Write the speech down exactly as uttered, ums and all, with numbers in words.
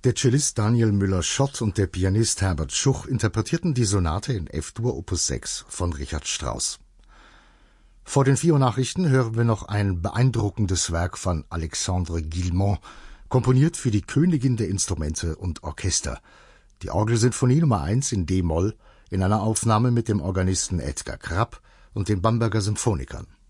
Der Cellist Daniel Müller-Schott und der Pianist Herbert Schuch interpretierten die Sonate in F-Dur Opus sechs von Richard Strauss. Vor den vier Uhr Nachrichten hören wir noch ein beeindruckendes Werk von Alexandre Guilmant, komponiert für die Königin der Instrumente und Orchester, die Orgelsinfonie Nummer eins in D-Moll, in einer Aufnahme mit dem Organisten Edgar Krapp und den Bamberger Symphonikern.